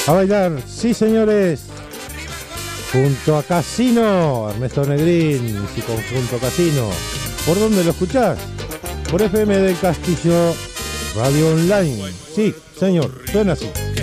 A bailar, sí señores, junto a Casino, Ernesto Negrín y su conjunto Casino. ¿Por dónde lo escuchás? Por FM del Castillo, Radio Online. Sí, señor, suena así.